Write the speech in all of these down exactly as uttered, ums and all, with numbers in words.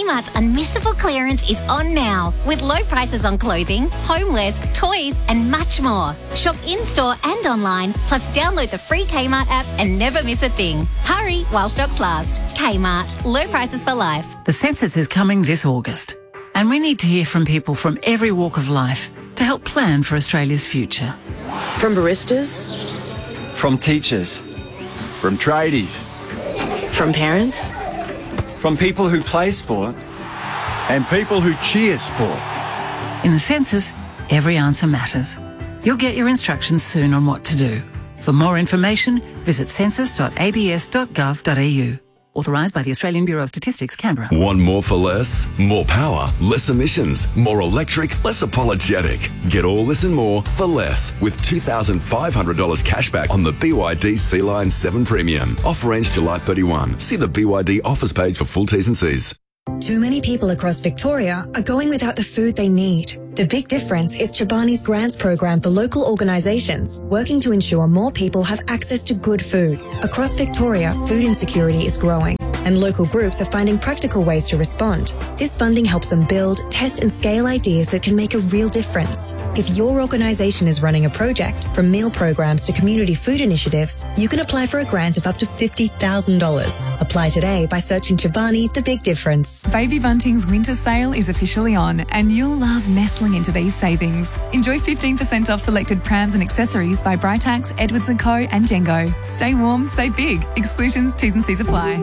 Kmart's unmissable clearance is on now, with low prices on clothing, homewares, toys and much more. Shop in-store and online, plus download the free Kmart app and never miss a thing. Hurry while stocks last. Kmart. Low prices for life. The census is coming this August, and we need to hear from people from every walk of life to help plan for Australia's future. From baristas, from teachers, from tradies, from parents, from people who play sport, and people who cheer sport. In the census, every answer matters. You'll get your instructions soon on what to do. For more information, visit census dot a b s dot gov dot a u. Authorised by the Australian Bureau of Statistics, Canberra. Want more for less? More power, less emissions, more electric, less apologetic. Get all this and more for less with two thousand five hundred dollars cashback on the B Y D Sea-Line seven Premium. Offer ends July thirty-first. See the B Y D offers page for full T's and C's. Too many people across Victoria are going without the food they need. The big difference is Chobani's grants program for local organisations, working to ensure more people have access to good food. Across Victoria, food insecurity is growing, and local groups are finding practical ways to respond. This funding helps them build, test and scale ideas that can make a real difference. If your organisation is running a project, from meal programs to community food initiatives, you can apply for a grant of up to fifty thousand dollars. Apply today by searching Chobani The Big Difference. Baby Bunting's winter sale is officially on, and you'll love nestling into these savings. Enjoy fifteen percent off selected prams and accessories by Britax, Edwards and Co and Jengo. Stay warm, save big. Exclusions, T's and C's apply.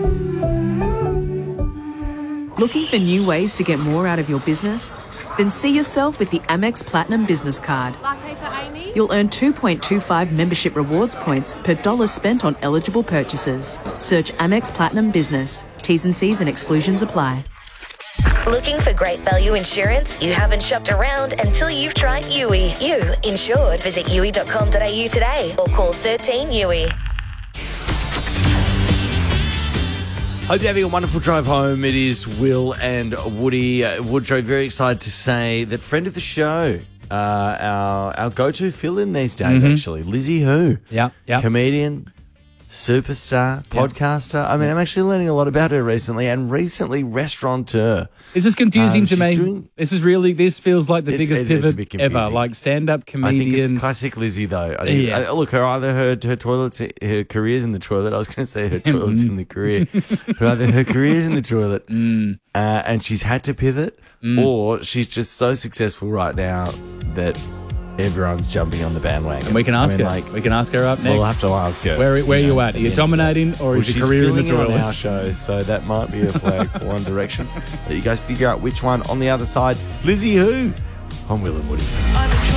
Looking for new ways to get more out of your business? Then see yourself with the Amex Platinum Business Card. Latte for Amy? You'll earn two point two five membership rewards points per dollar spent on eligible purchases. Search Amex Platinum Business. T's and C's and exclusions apply. Looking for great value insurance? You haven't shopped around until you've tried U I. You insured. Visit u i dot com dot a u today or call thirteen U I. Hope you're having a wonderful drive home. It is Will and Woody. Uh, Woodrow, very excited to say that friend of the show, uh, our our go-to fill-in these days, Mm-hmm. actually, Lizzie Who. Yeah, yeah. Comedian, superstar, podcaster. I mean, I'm actually learning a lot about her recently, and recently restaurateur. This is confusing Um, to she's me. doing- this is really, this feels like the It's- biggest it- it's a pivot bit confusing. ever. Like stand-up I comedian. think it's classic Lizzie, though. I think, Yeah. uh, look, her either her her toilets, her career's in the toilet. I was going to say her toilet's in the career, but either her career's in the toilet, Mm. uh, and she's had to pivot, Mm. or she's just so successful right now that everyone's jumping on the bandwagon. And we can ask I mean, her. Like, we can ask her up next. we'll have to ask her. Where, where are you at? Are you Yeah. dominating, or Well, is your she's career in the filling toilet? on our show, so that might be a flag for one direction. Let you guys figure out which one on the other side. Lizzie Who? I'm Will and Woody.